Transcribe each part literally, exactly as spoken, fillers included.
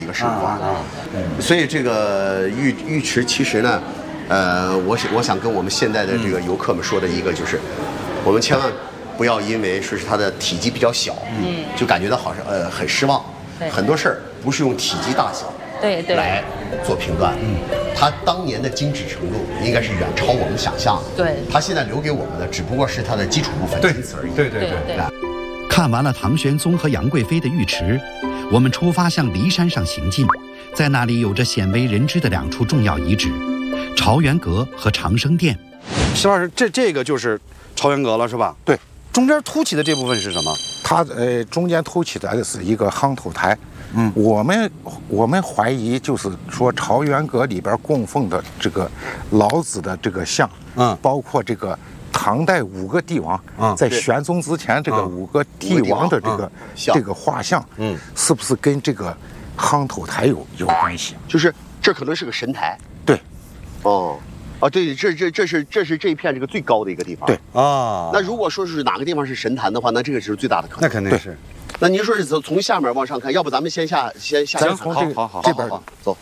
一个神话。所以这个玉玉池其实呢，呃，我想我想跟我们现在的这个游客们说的一个就是，我们千万不要因为说是它的体积比较小，嗯，就感觉到好像呃很失望。很多事儿不是用体积大小对对来做评断，嗯，它当年的精致程度应该是远超我们想象的。 对， 它现在留给我们的只不过是它的基础部分，仅此而已。 对对对对。 看完了唐玄宗和杨贵妃的浴池，我们出发向骊山上行进，在那里有着鲜为人知的两处重要遗址：朝元阁和长生殿。 石老师，这这个就是朝元阁了，是吧？ 对， 中间凸起的这部分是什么？ 它呃中间凸起的是一个夯头台。嗯，我们我们怀疑就是说朝元阁里边供奉的这个老子的这个像，嗯，包括这个唐代五个帝王，嗯，在玄宗之前这个五个帝王的这个、嗯、这个画像，嗯，是不是跟这个夯头台有有关系？ 就是这可能是个神台。 对， 哦。啊，对，这这这是这是这一片这个最高的一个地方。 对啊，那如果说是哪个地方是神坛的话，那这个是最大的可能。 那肯定是。 那您说是从从下面往上看，要不咱们先下先下。 咱从这个好好这边走。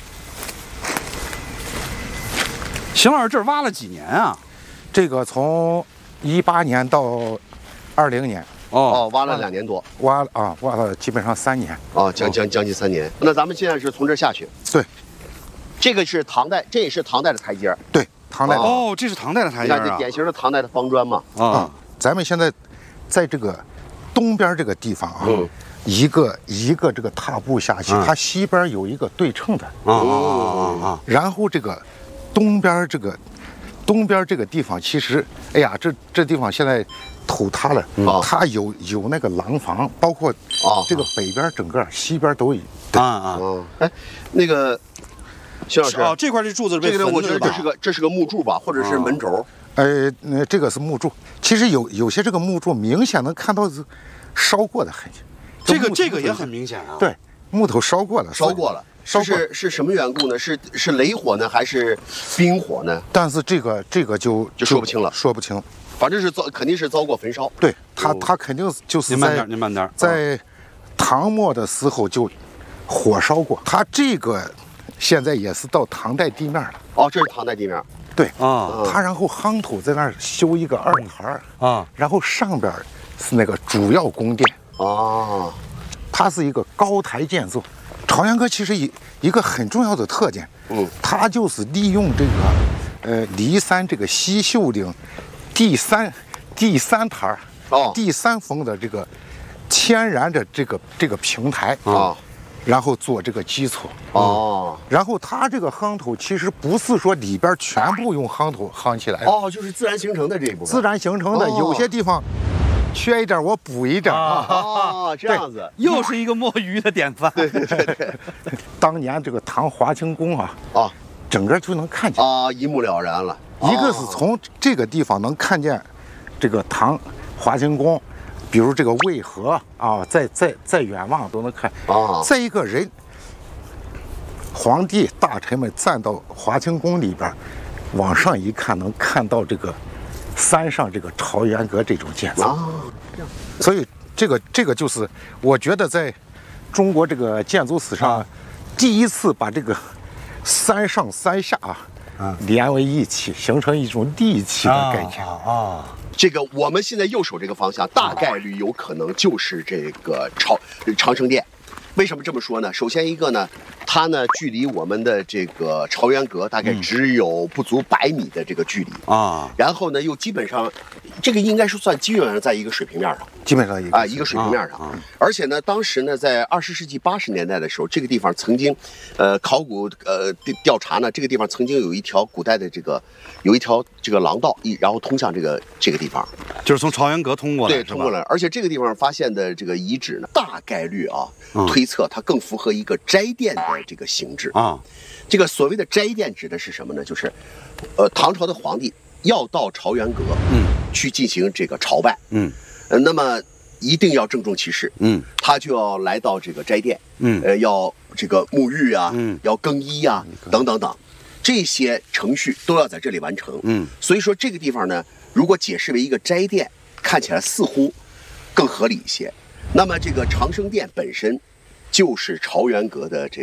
邢老师，这儿挖了几年啊？ 这个从一八年到二零年。 哦哦，挖了两年多。 挖了啊，挖了基本上三年。 哦，将将将近三年。那咱们现在是从这儿下去。 对。 这个是唐代，这也是唐代的台阶。 对，唐代的。 哦，这是唐代的台阶啊！ 你看，这典型的唐代的方砖嘛。 啊，咱们现在在这个东边这个地方啊，嗯、一个一个这个踏步下去，嗯、它西边有一个对称的。 啊啊啊啊！ 然后这个东边这个东边这个地方，其实，哎呀，这这地方现在土塌了，嗯、它有有那个廊坊，包括啊这个北边整个西边都有。 啊啊！ 哎，那个。徐老师， 哦，这块这柱子被这个我觉得这是个这是个木柱吧，或者是门轴。 呃，那这个是木柱。其实有有些这个木柱明显能看到是烧过的痕迹。 这个这个也很明显啊。 对，木头烧过了， 烧过了。烧是是什么缘故呢？是是雷火呢，还是冰火呢？ 但是这个这个就就说不清了， 说不清。 反正是遭肯定是遭过焚烧。 对，他他肯定就是在您慢点，您慢点， 在唐末的时候就火烧过。他这个。现在也是到唐代地面了。 哦，这是唐代地面。 对啊，他然后夯土在那儿修一个二台啊，然后上边是那个主要宫殿啊，它是一个高台建筑。朝元阁其实一一个很重要的特点，嗯，它就是利用这个呃骊山这个西秀岭第三第三台哦第三峰的这个天然的这个这个平台啊。然后做这个基础哦，然后它这个夯头其实不是说里边全部用夯头夯起来的哦，就是自然形成的这一部分， 自然形成的，有些地方缺一点我补一点啊，哦，这样子又是一个摸鱼的典范。 对对对对， 当年这个唐华清宫啊啊，整个就能看见啊，一目了然了。 一个是从这个地方能看见这个唐华清宫。比如这个渭河啊，再再再远望都能看啊。再一个人，皇帝大臣们站到华清宫里边，往上一看，能看到这个山上这个朝元阁这种建筑啊。所以这个这个就是我觉得在中国这个建筑史上，啊、第一次把这个山上山下啊连为一起，形成一种立体的概念啊。啊这个我们现在右手这个方向，大概率有可能就是这个朝长生殿。为什么这么说呢？首先一个呢，它呢距离我们的这个朝元阁大概只有不足百米的这个距离啊。然后呢，又基本上，这个应该是算基本上在一个水平面上， 基本上一个啊一个水平面上。而且呢，当时呢，在二十世纪八十年代的时候，这个地方曾经，呃，考古呃调查呢，这个地方曾经有一条古代的这个有一条这个廊道，一然后通向这个这个地方， 就是从朝元阁通过来， 对，通过来。而且这个地方发现的这个遗址呢，大概率啊推。测它更符合一个斋殿的这个形制啊。这个所谓的斋殿指的是什么呢？就是，呃，唐朝的皇帝要到朝元阁，嗯，去进行这个朝拜，嗯，呃，那么一定要郑重其事，嗯，他就要来到这个斋殿，嗯，呃，要这个沐浴啊，嗯，要更衣啊，等等等，这些程序都要在这里完成，嗯，所以说这个地方呢，如果解释为一个斋殿，看起来似乎更合理一些。那么这个长生殿本身。就是朝元阁的这